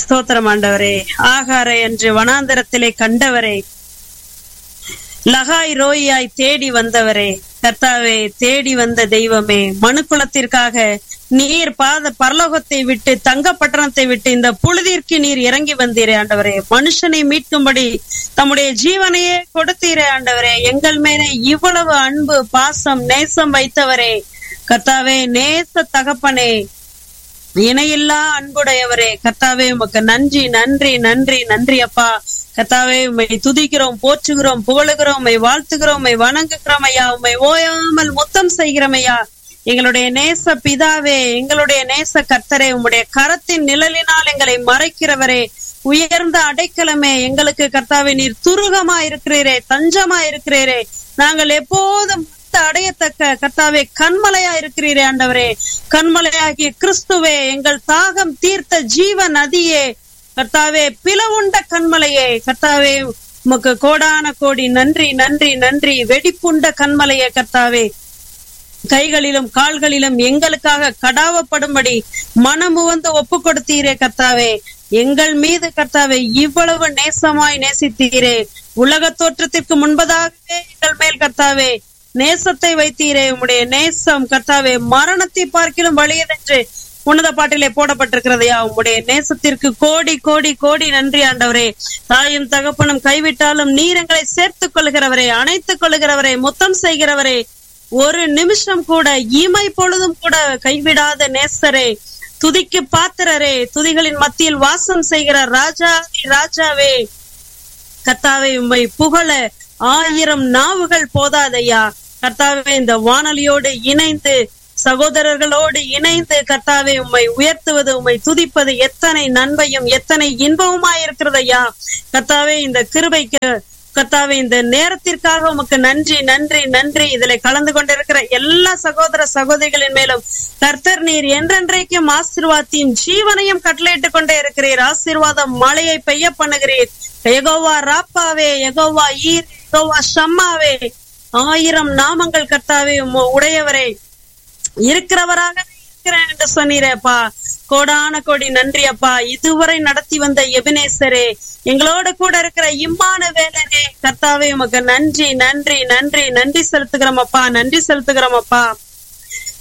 ஸ்தோத்திரம் ஆண்டவரே. ஆகாரை என்று வனாந்தரத்திலே கண்டவரே, லகாய் ரோயாய் தேடி வந்தவரே, கர்த்தாவே தேடி வந்த தெய்வமே, மனுக்குலத்திற்காக நீர் பரலோகத்தை விட்டு தங்க பட்டணத்தை விட்டு இந்த புழுதிற்கு நீர் இறங்கி வந்தீரே ஆண்டவரே. மனுஷனை மீட்கும்படி தம்முடைய ஜீவனையே கொடுத்தீரே ஆண்டவரே. எங்கள் மேலே இவ்வளவு அன்பு பாசம் நேசம் வைத்தவரே கர்த்தாவே, நேச தகப்பனே, இணையில்லா அன்புடையவரே கர்த்தாவே, உமக்கு நன்றி நன்றி நன்றி நன்றி அப்பா. கர்த்தாவே, உம்மை துதிக்கிறோம், போற்றுகிறோம், புகழுகிறோம், உம்மை வாழ்த்துகிறோம், உம்மை வணங்குகிறோம் ஐயா. உம்மை ஓயாமல் முத்தம் செய்கிறோம் ஐயா. எங்களுடைய நேச பிதாவே, எங்களுடைய நேச கர்த்தரே, உம்முடைய கரத்தின் நிழலினால் எங்களை மறைக்கிறவரே, உயர்ந்த அடைக்கலமே, எங்களுக்கு கர்த்தாவே நீர் துருகமா இருக்கிறீரே, தஞ்சமா இருக்கிறீரே. நாங்கள் எப்போதும் அடையத்தக்க கர்த்தாவே கண்மலையா இருக்கிறீரே ஆண்டவரே. கண்மலையாகிய கிறிஸ்துவே, எங்கள் தாகம் தீர்த்த ஜீவ நதியே கர்த்தாவே, பிளவுண்ட கண்மலையே கர்த்தாவே, உமக்கு கோடான கோடி நன்றி நன்றி நன்றி. வெடிப்புண்ட கண்மலையே கர்த்தாவே, கைகளிலும் கால்களிலும் எங்களுக்காக கடாவப்படும்படி மனமு வந்து ஒப்பு கொடுத்தீரே கர்த்தாவே. எங்கள் மீது கர்த்தாவே இவ்வளவு நேசமாய் நேசித்தீரே. உலக தோற்றத்திற்கு முன்பதாகவே எங்கள் மேல் கர்த்தாவே நேசத்தை வைத்தீரே. உம்முடைய நேசம் கர்த்தாவே மரணத்தை பார்க்கிலும் வலியதென்று உன்னத பாட்டிலே போடப்பட்டிருக்கிறதையா. உம்முடைய நேசத்திற்கு கோடி கோடி கோடி நன்றி ஆண்டவரே. தாயும் தகப்பனும் கைவிட்டாலும் நீர் எங்களை சேர்த்துக் கொள்கிறவரே, அணைத்துக் கொள்கிறவரே, முத்தம் செய்கிறவரே, ஒரு நிமிஷம் கூட இமை பொழுதும் கூட கைவிடாத நேசரே, துதிக்கு பாத்திரரே, துதிகளின் மத்தியில் வாசம் செய்கிற ராஜாதி ராஜாவே கர்த்தாவே, உம்மை புகழ 1000 நாவுகள் போதாதையா கர்த்தாவே. இந்த வானொலியோடு இணைந்து சகோதரர்களோடு இணைந்து கர்த்தாவே உம்மை உயர்த்துவது, உம்மை துதிப்பது எத்தனை நன்மையும் எத்தனை இன்பவுமாயிருக்கிறது ஐயா கர்த்தாவே. இந்த கிருபைக்கு கர்த்தாவே, இந்த நேரத்திற்காக உமக்கு நன்றி நன்றி நன்றி. இதுல கலந்து கொண்டிருக்கிற எல்லா சகோதர சகோதரிகளின் மேலும் கர்த்தர் நீர் என்றென்றைக்கும் ஆசீர்வாதத்தையும் ஜீவனையும் கட்டளையிட்டுக் கொண்டே இருக்கிறீர். ஆசீர்வாதம் மழையை பெய்ய பண்ணுகிறீர். யெகோவா ராப்பாவே, யெகோவா ஈர், யெகோவா ஷம்மாவே, 1000 நாமங்கள் கர்த்தாவே உடையவரே, இருக்கிறவராக இருக்கிறேன் என்று சொன்னீரேப்பா. கோடான கோடி நன்றி அப்பா. இதுவரை நடத்தி வந்த எபினேசரே, எங்களோட கூட இருக்கிற இம்மானுவேலரே கர்த்தாவே, உமக்கு நன்றி நன்றி நன்றி நன்றி செலுத்துகிறோம் அப்பா, நன்றி செலுத்துகிறோம் அப்பா.